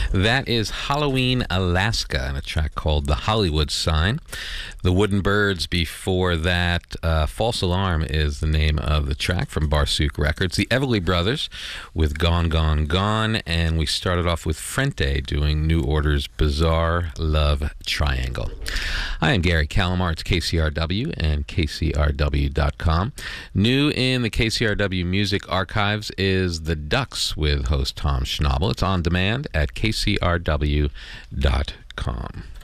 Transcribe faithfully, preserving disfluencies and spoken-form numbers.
That is Halloween, Alaska, and a track called The Hollywood Sign. The Wooden Birds before that. Uh, False Alarm is the name of the track from Barsuk Records. The Everly Brothers with Gone, Gone, Gone. And we started off with Frente doing New Order's Bizarre Love Triangle. I am Gary Calamar. It's K C R W and K C R W dot com. New in the K C R W Music Archives is The Ducks with host Tom Schnabel. It's on demand at K C R W dot com.